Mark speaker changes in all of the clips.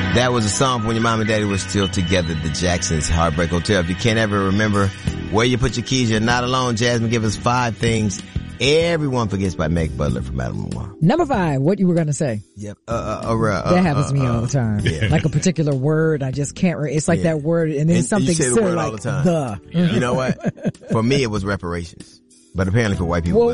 Speaker 1: That was a song when your mom and daddy were still together, the Jacksons, Heartbreak Hotel. If you can't ever remember where you put your keys, you're not alone. Jasmine, give us 5 things everyone forgets by Meg Butler from Adam Lamar.
Speaker 2: Number 5, what you were going to say.
Speaker 1: Yep.
Speaker 2: That happens to me all the time.
Speaker 1: Yeah.
Speaker 2: Like a particular word, I just can't, it's like that word and then
Speaker 1: and
Speaker 2: something
Speaker 1: you say the
Speaker 2: silly
Speaker 1: word
Speaker 2: like
Speaker 1: all the time.
Speaker 2: the.
Speaker 1: You know what? For me, it was reparations. But apparently for white people,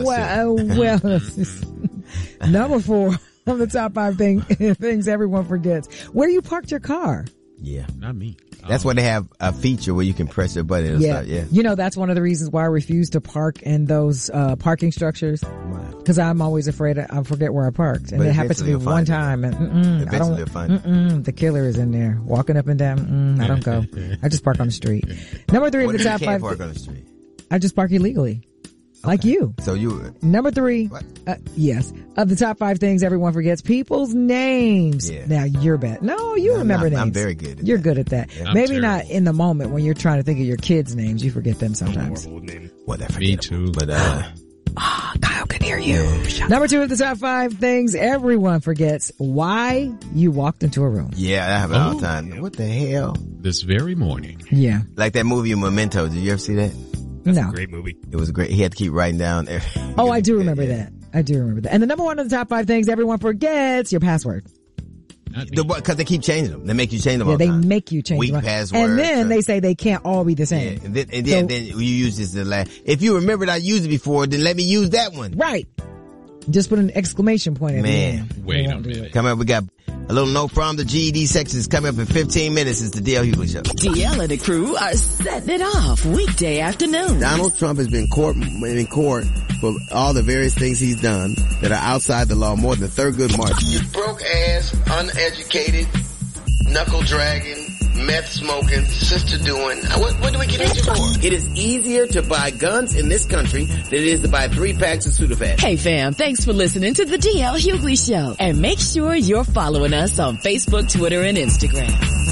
Speaker 2: Number 4 on the top 5 things everyone forgets. Where you parked your car.
Speaker 1: Yeah.
Speaker 3: Not me.
Speaker 1: That's why they have a feature where you can press your button and start. Yeah.
Speaker 2: You know, that's one of the reasons why I refuse to park in those parking structures. Because I'm always afraid I forget where I parked. And it happened to me one time. And the killer is in there walking up and down. I don't go. I just park on the street. Number 3 of the top 5.
Speaker 1: Park on the street?
Speaker 2: I just park illegally. Like you.
Speaker 1: So you.
Speaker 2: Number 3. Yes. Of the top 5 things everyone forgets, people's names.
Speaker 1: Yeah.
Speaker 2: Now you're bad. No, you remember names.
Speaker 1: I'm very good at
Speaker 2: You're
Speaker 1: that.
Speaker 2: good at that.
Speaker 3: Yeah,
Speaker 2: Maybe not in the moment when you're trying to think of your kids' names. You forget them sometimes.
Speaker 1: Well, that's
Speaker 3: Me too.
Speaker 1: But,
Speaker 2: Kyle can hear you. Number 2 of the top 5 things everyone forgets, why you walked into a room.
Speaker 1: yeah, that happens all the time. What the hell?
Speaker 3: This very morning.
Speaker 2: Yeah.
Speaker 1: Like that movie Memento. Did you ever see that?
Speaker 2: No.
Speaker 4: Great movie.
Speaker 1: It was great. He had to keep writing down.
Speaker 2: Oh, I do remember that. I do remember that. And the number 1 of the top 5 things everyone forgets, your password.
Speaker 1: Because they keep changing them. They make you change them all
Speaker 2: Yeah,
Speaker 1: the time.
Speaker 2: they make you change
Speaker 1: Weak
Speaker 2: them.
Speaker 1: password.
Speaker 2: And then they say they can't all be the
Speaker 1: Yeah,
Speaker 2: same.
Speaker 1: and then you use this to last. If you remembered I used it before, then let me use that one.
Speaker 2: Right. Just put an exclamation point at the end.
Speaker 3: Wait a minute.
Speaker 1: Come on, we got a little note from the GED section is coming up in 15 minutes. It's the DL Hughley Show.
Speaker 5: DL and the crew are setting it off weekday afternoon.
Speaker 1: Donald Trump has been in court for all the various things he's done that are outside the law. More than Thurgood Marshall.
Speaker 6: You broke ass, uneducated, knuckle dragging, meth smoking, sister doing. What do we get into for?
Speaker 7: It is easier to buy guns in this country than it is to buy 3 packs of Sudafed.
Speaker 5: Hey fam, thanks for listening to the DL Hughley Show. And make sure you're following us on Facebook, Twitter, and Instagram.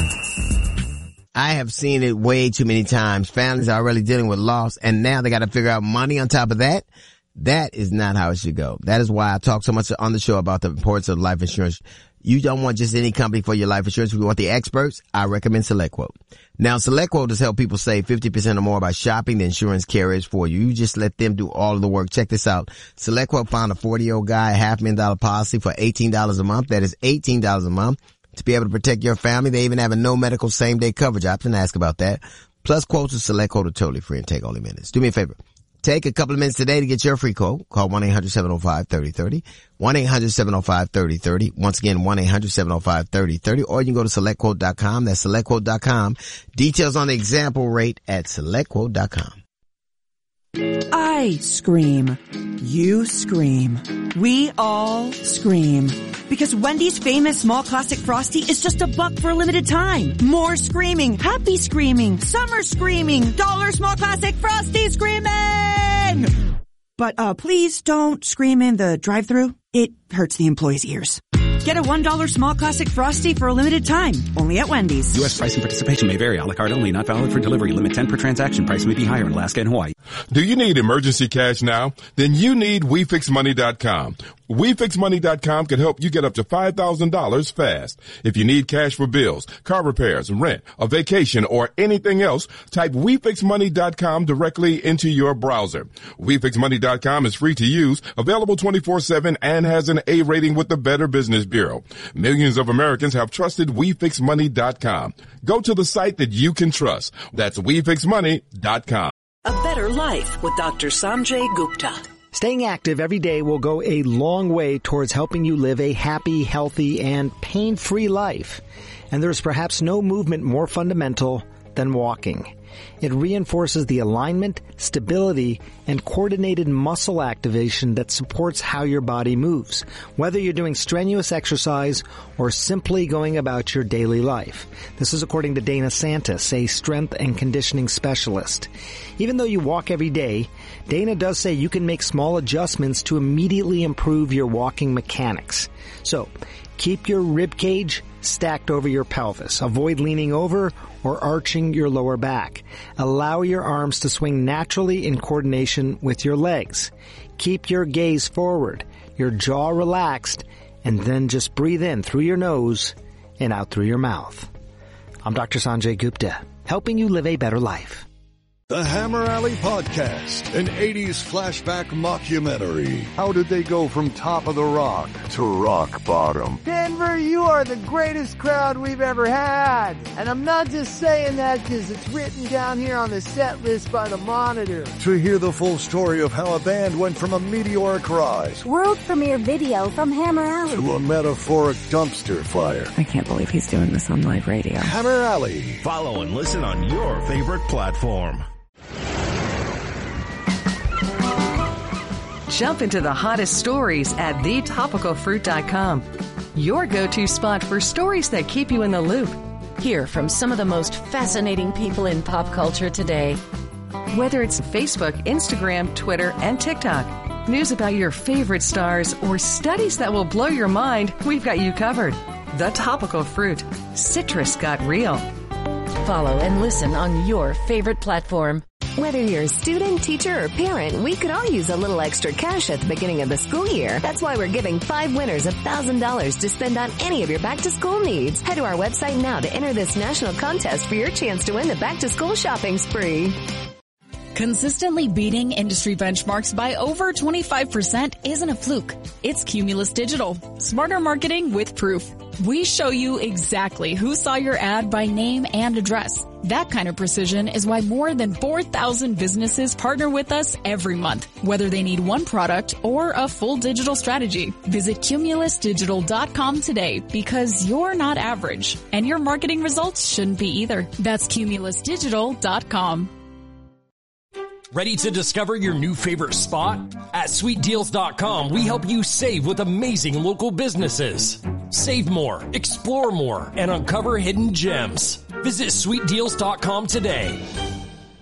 Speaker 1: I have seen it way too many times. Families are already dealing with loss, and now they got to figure out money on top of that. That is not how it should go. That is why I talk so much on the show about the importance of life insurance. You don't want just any company for your life insurance. If you want the experts, I recommend SelectQuote. Now, SelectQuote has helped people save 50% or more by shopping the insurance carriers for you. You just let them do all of the work. Check this out. SelectQuote found a 40-year-old guy, $500,000 policy for $18 a month. That is $18 a month to be able to protect your family. They even have a no medical same-day coverage option. Ask about that. Plus, quotes with SelectQuote are totally free and take only minutes. Do me a favor. Take a couple of minutes today to get your free quote. Call 1-800-705-3030. 1-800-705-3030. Once again, 1-800-705-3030. Or you can go to SelectQuote.com. That's SelectQuote.com. Details on the example rate at SelectQuote.com.
Speaker 8: I scream. You scream. We all scream. Because Wendy's famous small classic Frosty is just $1 for a limited time. More screaming. Happy screaming. Summer screaming. Dollar small classic Frosty screaming! But please don't scream in the drive-thru. It hurts the employees' ears. Get a $1 small classic Frosty for a limited time. Only at Wendy's.
Speaker 9: U.S. price and participation may vary. A la carte only. Not valid for delivery. Limit 10 per transaction. Price may be higher in Alaska and Hawaii.
Speaker 10: Do you need emergency cash now? Then you need WeFixMoney.com. WeFixMoney.com can help you get up to $5,000 fast. If you need cash for bills, car repairs, rent, a vacation, or anything else, type WeFixMoney.com directly into your browser. WeFixMoney.com is free to use, available 24/7, and has an A rating with the Better Business Bureau. Millions of Americans have trusted WeFixMoney.com. Go to the site that you can trust. That's WeFixMoney.com.
Speaker 11: A better life with Dr. Sanjay Gupta.
Speaker 12: Staying active every day will go a long way towards helping you live a happy, healthy, and pain-free life. And there's perhaps no movement more fundamental than walking. It reinforces the alignment, stability, and coordinated muscle activation that supports how your body moves, whether you're doing strenuous exercise or simply going about your daily life. This is according to Dana Santis, a strength and conditioning specialist. Even though you walk every day, Dana does say you can make small adjustments to immediately improve your walking mechanics. So, keep your rib cage stacked over your pelvis. Avoid leaning over or arching your lower back. Allow your arms to swing naturally in coordination with your legs. Keep your gaze forward, your jaw relaxed, and then just breathe in through your nose and out through your mouth. I'm Dr. Sanjay Gupta, helping you live a better life.
Speaker 3: The Hammer Alley Podcast, an 80s flashback mockumentary. How did they go from top of the rock to rock bottom?
Speaker 4: Denver, you are the greatest crowd we've ever had. And I'm not just saying that because it's written down here on the set list by the Monitor.
Speaker 3: To hear the full story of how a band went from a meteoric rise,
Speaker 13: world premiere video from Hammer Alley,
Speaker 3: to a metaphoric dumpster fire.
Speaker 14: I can't believe he's doing this on live radio.
Speaker 3: Hammer Alley.
Speaker 15: Follow and listen on your favorite platform.
Speaker 16: Jump into the hottest stories at thetopicalfruit.com. Your go-to spot for stories that keep you in the loop.
Speaker 5: Hear from some of the most fascinating people in pop culture today.
Speaker 16: Whether it's Facebook, Instagram, Twitter, and TikTok, news about your favorite stars, or studies that will blow your mind, we've got you covered. The Topical Fruit. Citrus got real.
Speaker 5: Follow and listen on your favorite platform.
Speaker 17: Whether you're a student, teacher, or parent, we could all use a little extra cash at the beginning of the school year. That's why we're giving 5 winners $1,000 to spend on any of your back-to-school needs. Head to our website now to enter this national contest for your chance to win the back-to-school shopping spree.
Speaker 18: Consistently beating industry benchmarks by over 25% isn't a fluke. It's Cumulus Digital. Smarter marketing with proof. We show you exactly who saw your ad by name and address. That kind of precision is why more than 4,000 businesses partner with us every month, whether they need one product or a full digital strategy. Visit cumulusdigital.com today because you're not average and your marketing results shouldn't be either. That's cumulusdigital.com.
Speaker 19: Ready to discover your new favorite spot? At SweetDeals.com, we help you save with amazing local businesses. Save more, explore more, and uncover hidden gems. Visit SweetDeals.com today.